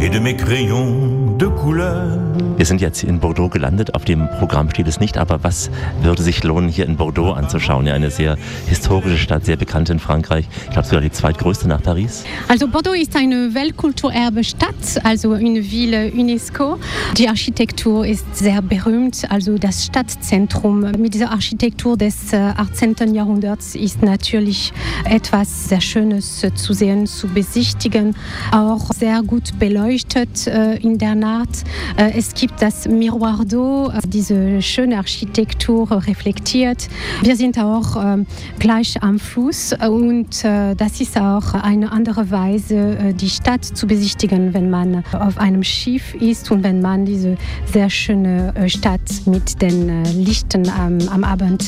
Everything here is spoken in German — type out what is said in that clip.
et de mes crayons de couleur. Wir sind jetzt in Bordeaux gelandet, auf dem Programm steht es nicht, aber was würde sich lohnen, hier in Bordeaux anzuschauen? Ja, eine sehr historische Stadt, sehr bekannt in Frankreich. Ich glaube sogar die zweitgrößte nach Paris. Also Bordeaux ist eine Weltkulturerbestadt, also eine Ville UNESCO. Die Architektur ist sehr berühmt, also das Stadtzentrum mit dieser Architektur des 18. Jahrhunderts ist natürlich etwas sehr Schönes zu sehen, zu besichtigen, auch sehr gut beleuchtet in der Nacht. Es gibt das Miroir d'eau, diese schöne Architektur reflektiert. Wir sind auch gleich am Fluss und das ist auch eine andere Weise, die Stadt zu besichtigen, wenn man auf einem Schiff ist und wenn man diese sehr schöne Stadt mit den Lichten am Abend